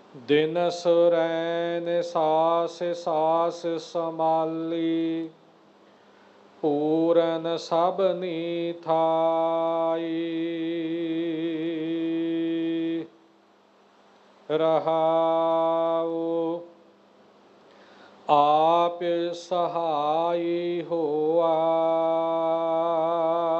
ਦਿਨ ਸੁਰੈਨ ਸਾਸ ਸਾਸ ਸਮਾਲੀ, ਪੂਰਨ ਸਭਨੀ ਥਾਈ। ਰਹਾਉ ਆਪ ਸਹਾਈ ਹੋਆ,